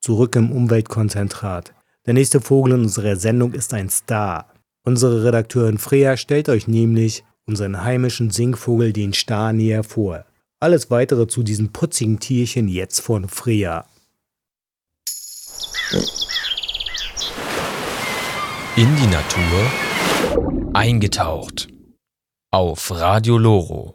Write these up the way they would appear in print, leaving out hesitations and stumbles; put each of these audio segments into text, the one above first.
zurück im Umweltkonzentrat. Der nächste Vogel in unserer Sendung ist ein Star. Unsere Redakteurin Freya stellt euch nämlich unseren heimischen Singvogel, den Star, näher vor. Alles weitere zu diesem putzigen Tierchen jetzt von Freya. In die Natur eingetaucht. Auf Radio Loro.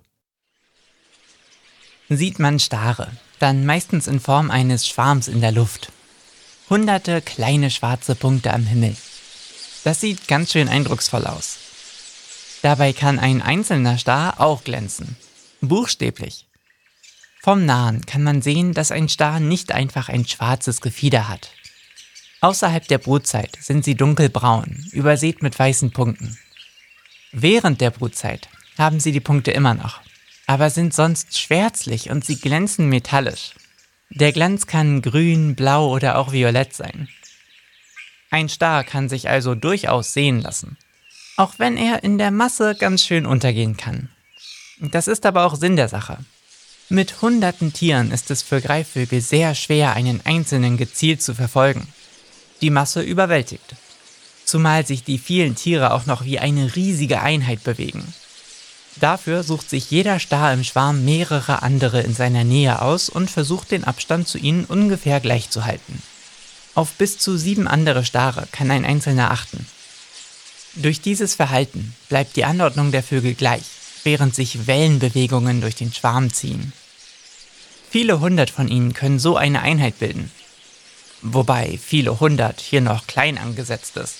Sieht man Stare, dann meistens in Form eines Schwarms in der Luft. Hunderte kleine schwarze Punkte am Himmel. Das sieht ganz schön eindrucksvoll aus. Dabei kann ein einzelner Star auch glänzen. Buchstäblich. Vom Nahen kann man sehen, dass ein Star nicht einfach ein schwarzes Gefieder hat. Außerhalb der Brutzeit sind sie dunkelbraun, übersät mit weißen Punkten. Während der Brutzeit haben sie die Punkte immer noch, aber sind sonst schwärzlich und sie glänzen metallisch. Der Glanz kann grün, blau oder auch violett sein. Ein Star kann sich also durchaus sehen lassen, auch wenn er in der Masse ganz schön untergehen kann. Das ist aber auch Sinn der Sache. Mit hunderten Tieren ist es für Greifvögel sehr schwer, einen einzelnen gezielt zu verfolgen. Die Masse überwältigt. Zumal sich die vielen Tiere auch noch wie eine riesige Einheit bewegen. Dafür sucht sich jeder Star im Schwarm mehrere andere in seiner Nähe aus und versucht den Abstand zu ihnen ungefähr gleich zu halten. Auf bis zu 7 andere Stare kann ein Einzelner achten. Durch dieses Verhalten bleibt die Anordnung der Vögel gleich, während sich Wellenbewegungen durch den Schwarm ziehen. Viele hundert von ihnen können so eine Einheit bilden. Wobei viele hundert hier noch klein angesetzt ist.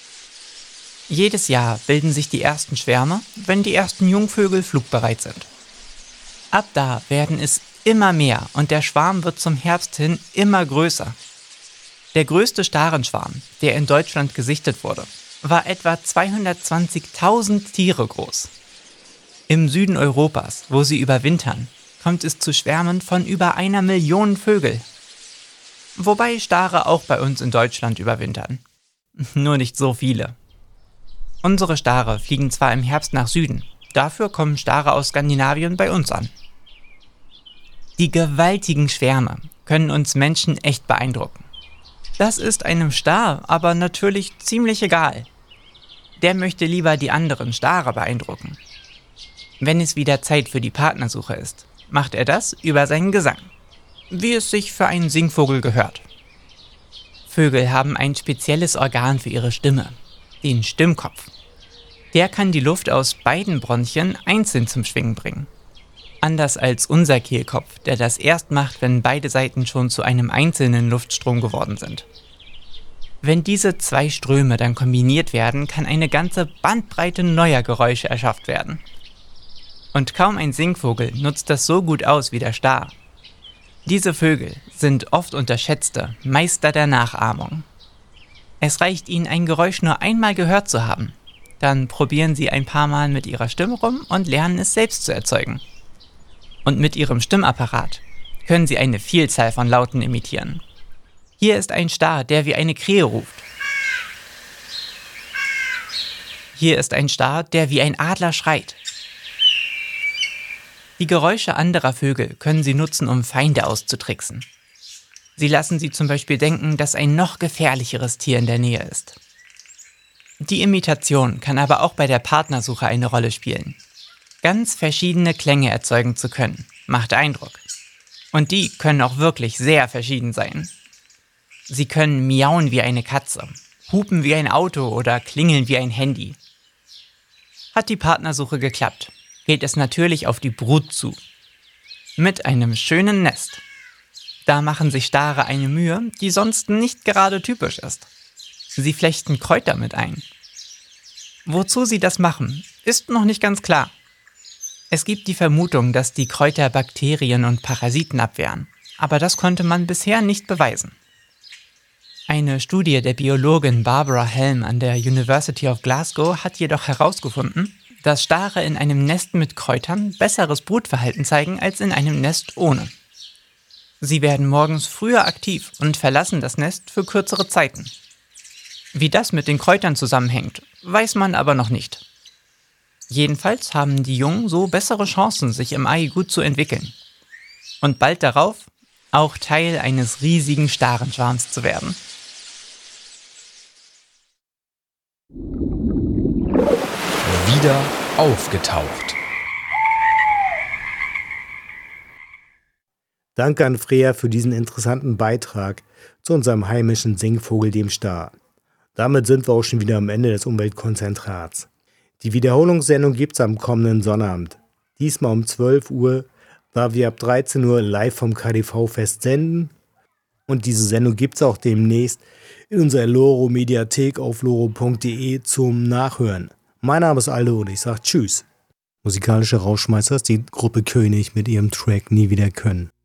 Jedes Jahr bilden sich die ersten Schwärme, wenn die ersten Jungvögel flugbereit sind. Ab da werden es immer mehr und der Schwarm wird zum Herbst hin immer größer. Der größte Starenschwarm, der in Deutschland gesichtet wurde, war etwa 220.000 Tiere groß. Im Süden Europas, wo sie überwintern, kommt es zu Schwärmen von über 1 Million Vögel. Wobei Stare auch bei uns in Deutschland überwintern. Nur nicht so viele. Unsere Stare fliegen zwar im Herbst nach Süden, dafür kommen Stare aus Skandinavien bei uns an. Die gewaltigen Schwärme können uns Menschen echt beeindrucken. Das ist einem Star aber natürlich ziemlich egal. Der möchte lieber die anderen Stare beeindrucken. Wenn es wieder Zeit für die Partnersuche ist, macht er das über seinen Gesang, wie es sich für einen Singvogel gehört. Vögel haben ein spezielles Organ für ihre Stimme, den Stimmkopf. Der kann die Luft aus beiden Bronchien einzeln zum Schwingen bringen. Anders als unser Kehlkopf, der das erst macht, wenn beide Seiten schon zu einem einzelnen Luftstrom geworden sind. Wenn diese 2 Ströme dann kombiniert werden, kann eine ganze Bandbreite neuer Geräusche erschafft werden. Und kaum ein Singvogel nutzt das so gut aus wie der Star. Diese Vögel sind oft unterschätzte Meister der Nachahmung. Es reicht ihnen, ein Geräusch nur einmal gehört zu haben. Dann probieren sie ein paar Mal mit ihrer Stimme rum und lernen es selbst zu erzeugen. Und mit ihrem Stimmapparat können sie eine Vielzahl von Lauten imitieren. Hier ist ein Star, der wie eine Krähe ruft. Hier ist ein Star, der wie ein Adler schreit. Die Geräusche anderer Vögel können sie nutzen, um Feinde auszutricksen. Sie lassen sie zum Beispiel denken, dass ein noch gefährlicheres Tier in der Nähe ist. Die Imitation kann aber auch bei der Partnersuche eine Rolle spielen. Ganz verschiedene Klänge erzeugen zu können, macht Eindruck. Und die können auch wirklich sehr verschieden sein. Sie können miauen wie eine Katze, hupen wie ein Auto oder klingeln wie ein Handy. Hat die Partnersuche geklappt, geht es natürlich auf die Brut zu. Mit einem schönen Nest. Da machen sich Stare eine Mühe, die sonst nicht gerade typisch ist. Sie flechten Kräuter mit ein. Wozu sie das machen, ist noch nicht ganz klar. Es gibt die Vermutung, dass die Kräuter Bakterien und Parasiten abwehren, aber das konnte man bisher nicht beweisen. Eine Studie der Biologin Barbara Helm an der University of Glasgow hat jedoch herausgefunden, dass Stare in einem Nest mit Kräutern besseres Brutverhalten zeigen als in einem Nest ohne. Sie werden morgens früher aktiv und verlassen das Nest für kürzere Zeiten. Wie das mit den Kräutern zusammenhängt, weiß man aber noch nicht. Jedenfalls haben die Jungen so bessere Chancen, sich im Ei gut zu entwickeln. Und bald darauf auch Teil eines riesigen Starenschwarms zu werden. Wieder aufgetaucht. Danke an Freya für diesen interessanten Beitrag zu unserem heimischen Singvogel, dem Star. Damit sind wir auch schon wieder am Ende des Umweltkonzentrats. Die Wiederholungssendung gibt es am kommenden Sonnabend. Diesmal um 12 Uhr, da wir ab 13 Uhr live vom KDV-Fest senden. Und diese Sendung gibt es auch demnächst in unserer Loro-Mediathek auf loro.de zum Nachhören. Mein Name ist Aldo und ich sage Tschüss. Musikalische Rauschmeister ist die Gruppe König mit ihrem Track Nie wieder können.